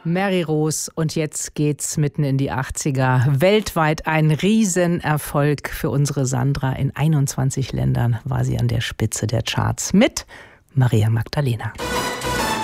Mary Rose, und jetzt geht's mitten in die 80er. Weltweit ein Riesenerfolg für unsere Sandra. In 21 Ländern war sie an der Spitze der Charts mit Maria Magdalena.